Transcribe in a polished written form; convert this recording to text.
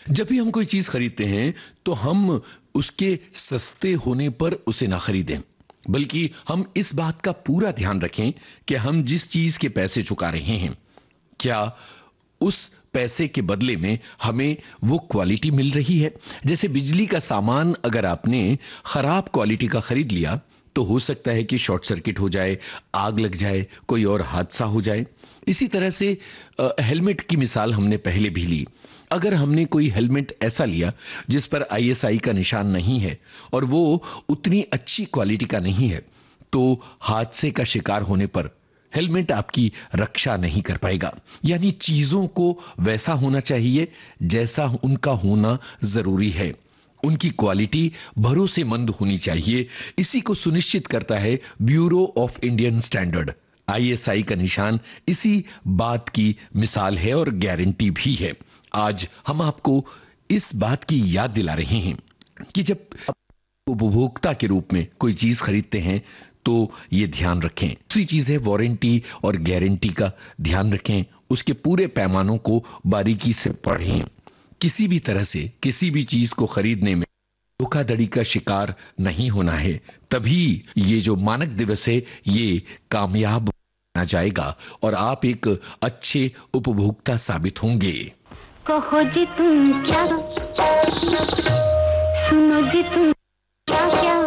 जब भी हम कोई चीज खरीदते हैं तो हम उसके सस्ते होने पर उसे ना खरीदें, बल्कि हम इस बात का पूरा ध्यान रखें कि हम जिस चीज के पैसे चुका रहे हैं, क्या उस पैसे के बदले में हमें वो क्वालिटी मिल रही है। जैसे बिजली का सामान अगर आपने खराब क्वालिटी का खरीद लिया तो हो सकता है कि शॉर्ट सर्किट हो जाए, आग लग जाए, कोई और हादसा हो जाए। इसी तरह से हेलमेट की मिसाल हमने पहले भी ली। अगर हमने कोई हेलमेट ऐसा लिया जिस पर आईएसआई का निशान नहीं है और वो उतनी अच्छी क्वालिटी का नहीं है, तो हादसे का शिकार होने पर हेलमेट आपकी रक्षा नहीं कर पाएगा। यानी चीजों को वैसा होना चाहिए जैसा उनका होना जरूरी है। उनकी क्वालिटी भरोसेमंद होनी चाहिए। इसी को सुनिश्चित करता है bureau of Indian standard. ISI का निशान इसी बात की मिसाल है और गारंटी भी है। आज हम आपको इस बात की याद दिला रहे हैं कि जब उपभोक्ता के रूप में कोई चीज खरीदते हैं तो ये ध्यान रखें। दूसरी चीज है वारंटी और गारंटी का ध्यान रखें। उसके पूरे पैमानों को बारीकी से पढ़ें। किसी भी तरह से किसी भी चीज को खरीदने में धोखाधड़ी का शिकार नहीं होना है, तभी ये जो मानक दिवस है ये कामयाब बना जाएगा और आप एक अच्छे उपभोक्ता साबित होंगे। कहो जी तुम क्या, सुनो जी तुम क्या क्या